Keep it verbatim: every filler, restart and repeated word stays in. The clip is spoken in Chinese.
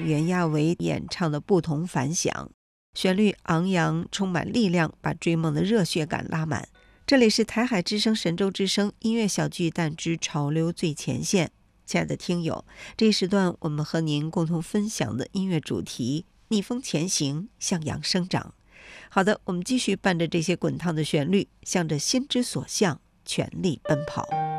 袁娅维演唱的不同凡响，旋律昂扬，充满力量，把追梦的热血感拉满。这里是台海之声神州之声音乐小巨蛋之潮流最前线。亲爱的听友，这一时段我们和您共同分享的音乐主题：逆风前行，向阳生长。好的，我们继续伴着这些滚烫的旋律，向着心之所向全力奔跑。